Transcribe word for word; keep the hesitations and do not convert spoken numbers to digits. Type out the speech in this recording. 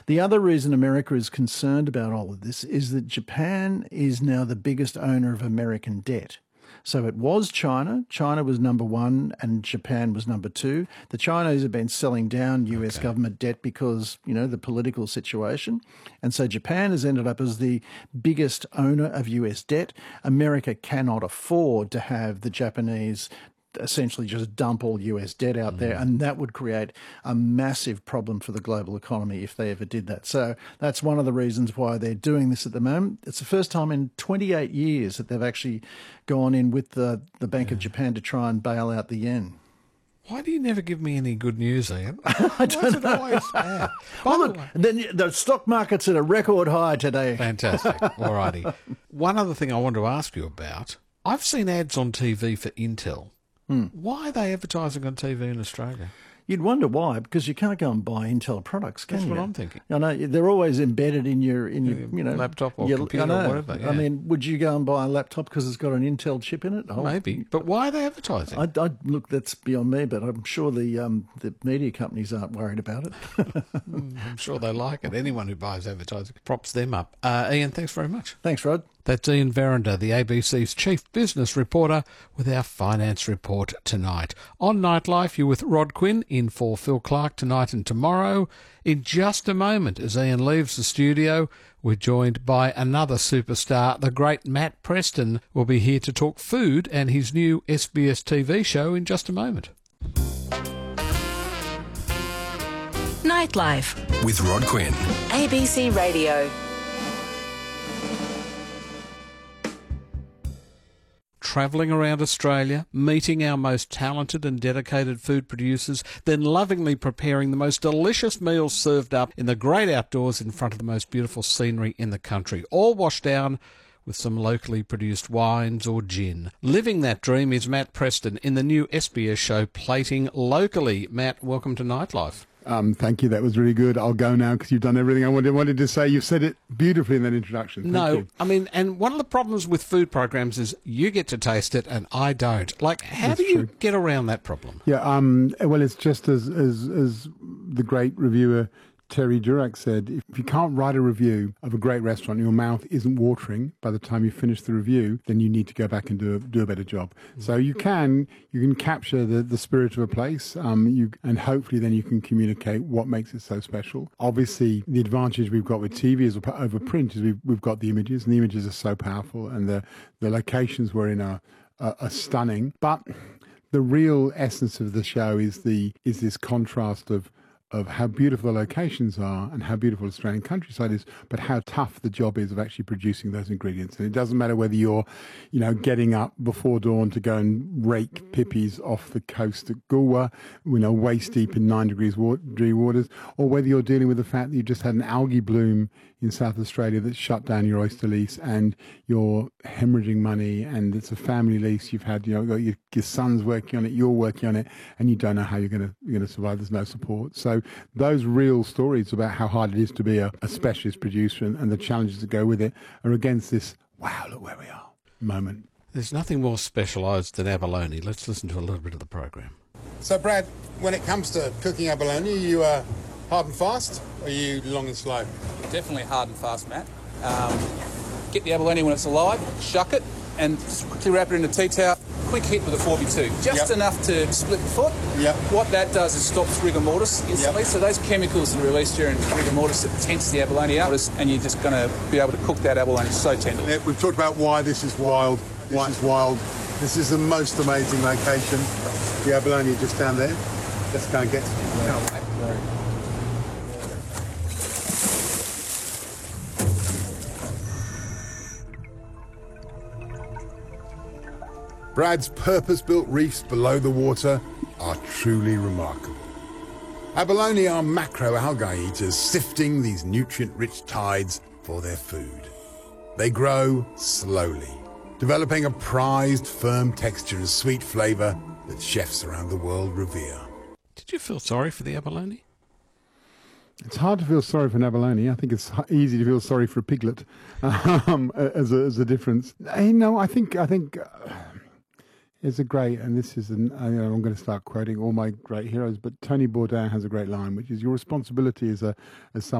The other reason America is concerned about all of this is that Japan is now the biggest owner of American debt. So it was China. China was number one and Japan was number two. The Chinese have been selling down U S okay. government debt because, you know, the political situation. And so Japan has ended up as the biggest owner of U S debt. America cannot afford to have the Japanese essentially just dump all U S debt out mm. there, and that would create a massive problem for the global economy if they ever did that. So that's one of the reasons why they're doing this at the moment. It's the first time in twenty-eight years that they've actually gone in with the, the Bank yeah. of Japan to try and bail out the yen. Why do you never give me any good news, Ian? I don't know. Always bad? Well, look, then the stock market's at a record high today. Fantastic. All righty. One other thing I want to ask you about, I've seen ads on T V for Intel. Hmm. Why are they advertising on T V in Australia? You'd wonder why, because you can't go and buy Intel products, can That's you? That's what I'm thinking. I know they're always embedded in your in your, you know, laptop or your, computer or whatever. Yeah. I mean, would you go and buy a laptop because it's got an Intel chip in it? Oh, maybe, but why are they advertising? I, I look, that's beyond me, but I'm sure the um, the media companies aren't worried about it. I'm sure they like it. Anyone who buys advertising props them up. Uh, Ian, thanks very much. Thanks, Rod. That's Ian Verinder, the A B C's chief business reporter, with our finance report tonight. On Nightlife, you're with Rod Quinn in for Phil Clark tonight and tomorrow. In just a moment, as Ian leaves the studio, we're joined by another superstar. The great Matt Preston will be here to talk food and his new S B S T V show in just a moment. Nightlife with Rod Quinn. A B C Radio. Travelling around Australia, meeting our most talented and dedicated food producers, then lovingly preparing the most delicious meals served up in the great outdoors in front of the most beautiful scenery in the country, all washed down with some locally produced wines or gin. Living that dream is Matt Preston in the new S B S show Plating Locally. Matt, welcome to Nightlife. Um, thank you. That was really good. I'll go now because you've done everything I wanted, wanted to say. You've said it beautifully in that introduction. Thank no, you. I mean, and one of the problems with food programs is you get to taste it and I don't. Like, how That's do you true. get around that problem? Yeah, um, well, it's just as, as, as the great reviewer Terry Durack said, if you can't write a review of a great restaurant, your mouth isn't watering by the time you finish the review, then you need to go back and do a, do a better job. Mm-hmm. So you can you can capture the, the spirit of a place, um, you and hopefully then you can communicate what makes it so special. Obviously, the advantage we've got with T V is over print is we've, we've got the images, and the images are so powerful, and the, the locations we're in are, are, are stunning. But the real essence of the show is the is this contrast of of how beautiful the locations are and how beautiful Australian countryside is, but how tough the job is of actually producing those ingredients. And it doesn't matter whether you're, you know, getting up before dawn to go and rake pippies off the coast at Goolwa, you know, waist deep in nine degrees degree waters, or whether you're dealing with the fact that you just had an algae bloom in South Australia that shut down your oyster lease and you're hemorrhaging money and it's a family lease. You've had, you know, your, your son's working on it, you're working on it, and you don't know how you're going to you're going to survive. There's no support. So those real stories about how hard it is to be a, a specialist producer and, and the challenges that go with it are against this, wow, look where we are moment. There's nothing more specialised than abalone. Let's listen to a little bit of the program. So, Brad, when it comes to cooking abalone, are you uh, hard and fast, or are you long and slow? Definitely hard and fast, Matt. Um, get the abalone when it's alive, shuck it, and quickly wrap it in a tea towel. Quick hit with a four by two, just yep. enough to split the foot. Yep. What that does is stops rigor mortis instantly. Yep. So those chemicals that are released during rigor mortis that tense the abalone out, and you're just going to be able to cook that abalone so tender. Yeah, we've talked about why this is wild. Why it's wild. This is the most amazing location. The abalone just down there. Let's go and get to it. Brad's purpose-built reefs below the water are truly remarkable. Abalone are macroalgae eaters sifting these nutrient-rich tides for their food. They grow slowly, developing a prized firm texture and sweet flavour that chefs around the world revere. Did you feel sorry for the abalone? It's hard to feel sorry for an abalone. I think it's easy to feel sorry for a piglet um, as, a, as a difference. You know, I think... I think uh, It's a great, and this is, an, uh, you know, I'm going to start quoting all my great heroes, but Tony Bourdain has a great line, which is your responsibility as a as someone